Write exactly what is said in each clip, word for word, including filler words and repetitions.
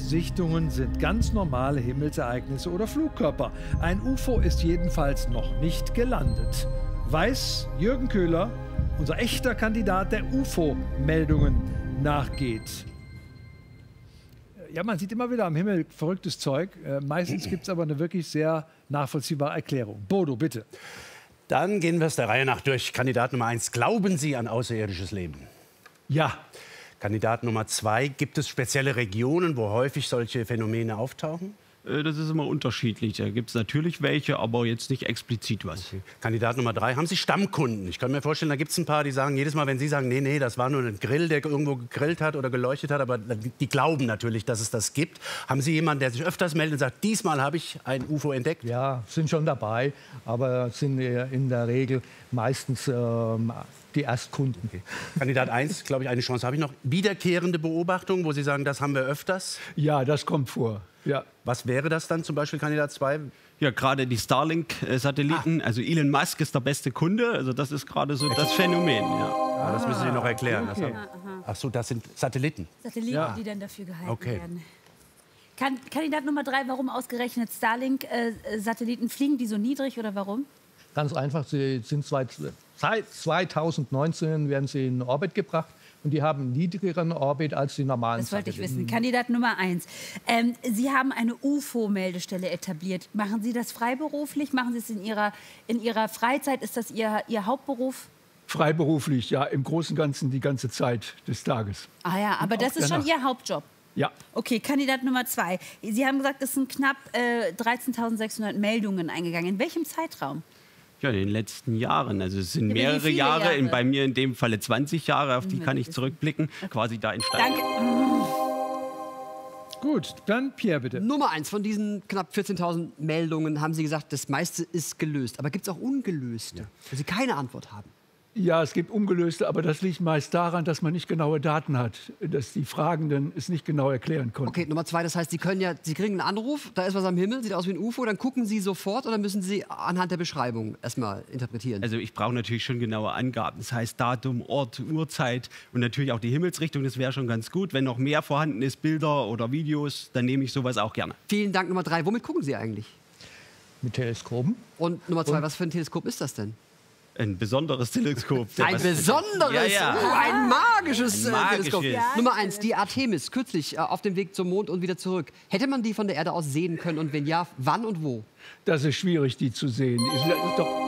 Sichtungen sind ganz normale Himmelsereignisse oder Flugkörper. Ein U F O ist jedenfalls noch nicht gelandet. Weiß Jürgen Köhler, unser echter Kandidat, der U F O-Meldungen nachgeht. Ja, man sieht immer wieder am Himmel verrücktes Zeug. Äh, meistens gibt es aber eine wirklich sehr nachvollziehbare Erklärung. Bodo, bitte. Dann gehen wir es der Reihe nach durch. Kandidat Nummer eins, glauben Sie an außerirdisches Leben? Ja. Kandidat Nummer zwei, gibt es spezielle Regionen, wo häufig solche Phänomene auftauchen? Das ist immer unterschiedlich. Da gibt es natürlich welche, aber jetzt nicht explizit was. Okay. Kandidat Nummer drei, haben Sie Stammkunden? Ich kann mir vorstellen, da gibt es ein paar, die sagen, jedes Mal, wenn Sie sagen, nee, nee, das war nur ein Grill, der irgendwo gegrillt hat oder geleuchtet hat, aber die glauben natürlich, dass es das gibt. Haben Sie jemanden, der sich öfters meldet und sagt, diesmal habe ich ein U F O entdeckt? Ja, sind schon dabei, aber sind in der Regel meistens ähm, die Erstkunden. Okay. Kandidat eins, glaube ich, eine Chance habe ich noch. Wiederkehrende Beobachtungen, wo Sie sagen, das haben wir öfters? Ja, das kommt vor. Ja. Was wäre das dann zum Beispiel, Kandidat zwei? Ja, gerade die Starlink-Satelliten. Ah. Also Elon Musk ist der beste Kunde. Also das ist gerade so das Phänomen. Ja. Ah, das müssen Sie noch erklären. Okay. Ach so, das sind Satelliten. Satelliten, ja. die dann dafür gehalten okay. werden. Kan Kandidat Nummer drei, warum ausgerechnet Starlink-Satelliten? Äh, Fliegen die so niedrig oder warum? Ganz einfach, sie sind seit zweitausendneunzehn werden sie in Orbit gebracht. Und die haben einen niedrigeren Orbit als die normalen Das wollte ich Satelliten. wissen. Kandidat Nummer eins. Ähm, Sie haben eine U F O-Meldestelle etabliert. Machen Sie das freiberuflich? Machen Sie es in Ihrer, in Ihrer Freizeit? Ist das Ihr, Ihr Hauptberuf? Freiberuflich, ja, im Großen und Ganzen die ganze Zeit des Tages. Ah ja, aber das ist schon Ihr Hauptjob? Ja. Okay, Kandidat Nummer zwei. Sie haben gesagt, es sind knapp äh, dreizehntausendsechshundert Meldungen eingegangen. In welchem Zeitraum? Ja, in den letzten Jahren. Also es sind Ja, mehrere Jahre, Jahre? In, bei mir in dem Falle zwanzig Jahre, auf die Mhm, kann ich das ist- zurückblicken, Okay. quasi da entstanden. Danke. Gut, dann Pierre, bitte. Nummer eins, von diesen knapp vierzehntausend Meldungen haben Sie gesagt, das meiste ist gelöst. Aber gibt es auch ungelöste, wo Sie keine Antwort haben? Ja, es gibt ungelöste, aber das liegt meist daran, dass man nicht genaue Daten hat, dass die Fragenden es nicht genau erklären konnten. Okay, Nummer zwei, das heißt, Sie können ja, Sie kriegen einen Anruf, da ist was am Himmel, sieht aus wie ein U F O, dann gucken Sie sofort oder müssen Sie anhand der Beschreibung erstmal interpretieren? Also ich brauche natürlich schon genaue Angaben. Das heißt Datum, Ort, Uhrzeit und natürlich auch die Himmelsrichtung. Das wäre schon ganz gut. Wenn noch mehr vorhanden ist, Bilder oder Videos, dann nehme ich sowas auch gerne. Vielen Dank. Nummer drei, womit gucken Sie eigentlich? Mit Teleskopen. Und Nummer zwei, was für ein Teleskop ist das denn? Ein besonderes Teleskop. Ein Was- besonderes, Ja, ja. Uh, ein magisches, Ein äh, magisches. Teleskop. Ja. Nummer eins, die Artemis, kürzlich äh, auf dem Weg zum Mond und wieder zurück. Hätte man die von der Erde aus sehen können und wenn ja, wann und wo? Das ist schwierig, die zu sehen. Ist, ist doch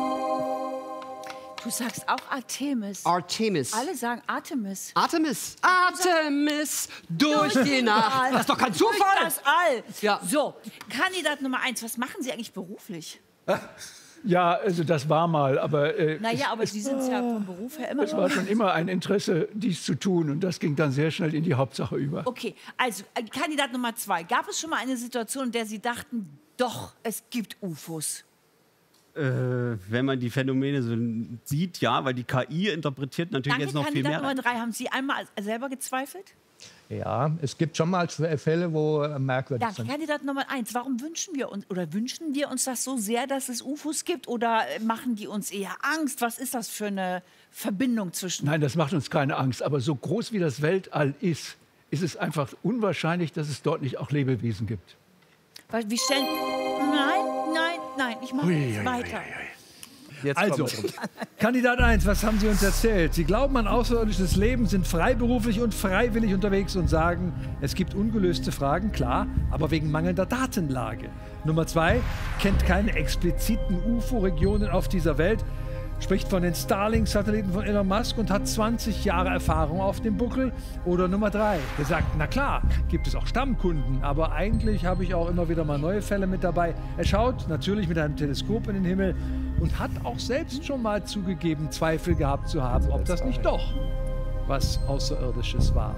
Du sagst auch Artemis. Artemis. Alle sagen Artemis. Artemis. Artemis durch die Nacht. Das ist doch kein Durch Zufall. das All. Ja. So, Kandidat Nummer eins, was machen Sie eigentlich beruflich? ja, also das war mal, aber äh, Naja, aber Sie sind ja vom Beruf her immer es war schon immer ein Interesse, dies zu tun. Und das ging dann sehr schnell in die Hauptsache über. Okay, also äh, Kandidat Nummer zwei. Gab es schon mal eine Situation, in der Sie dachten, doch, es gibt U F Os? Äh, wenn man die Phänomene so sieht, ja, weil die K I interpretiert natürlich Danke, jetzt noch viel Kandidat mehr. Nummer drei. Haben Sie einmal selber gezweifelt? Ja, es gibt schon mal Fälle, wo äh, merkwürdig Danke, sind. Kandidat Nummer eins. Warum wünschen wir uns oder wünschen wir uns das so sehr, dass es U F Os gibt? Oder äh, machen die uns eher Angst? Was ist das für eine Verbindung zwischen? Nein, das macht uns keine Angst. Aber so groß wie das Weltall ist, ist es einfach unwahrscheinlich, dass es dort nicht auch Lebewesen gibt. Weil wir stellen. Nein, nein, nein. Ich mache jetzt weiter. Jetzt Also, kommen wir drum. Kandidat eins, was haben Sie uns erzählt? Sie glauben an außerirdisches Leben, sind freiberuflich und freiwillig unterwegs und sagen, es gibt ungelöste Fragen, klar, aber wegen mangelnder Datenlage. Nummer zwei, kennt keine expliziten U F O-Regionen auf dieser Welt, spricht von den Starlink-Satelliten von Elon Musk und hat zwanzig Jahre Erfahrung auf dem Buckel. Oder Nummer drei, der sagt, na klar, gibt es auch Stammkunden, aber eigentlich habe ich auch immer wieder mal neue Fälle mit dabei. Er schaut natürlich mit einem Teleskop in den Himmel und hat auch selbst schon mal zugegeben, Zweifel gehabt zu haben, ob das nicht doch was Außerirdisches war.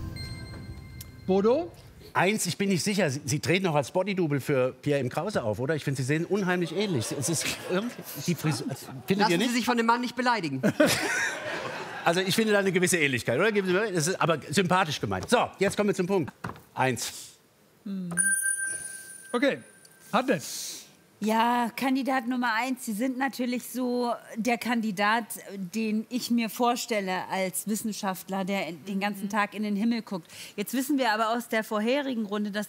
Bodo? Eins, ich bin nicht sicher, Sie, Sie treten noch als Bodydouble für Pierre M. Krause auf, oder? Ich finde, Sie sehen unheimlich ähnlich. Es ist irgendwie die Frisur. Findet ihr Lassen Sie nicht? sich von dem Mann nicht beleidigen. Also ich finde da eine gewisse Ähnlichkeit, oder? Geben Sie mir, das ist aber sympathisch gemeint. So, jetzt kommen wir zum Punkt. Eins. Okay, Hanne. Ja, Kandidat Nummer eins, Sie sind natürlich so der Kandidat, den ich mir vorstelle als Wissenschaftler, der den ganzen Tag in den Himmel guckt. Jetzt wissen wir aber aus der vorherigen Runde, dass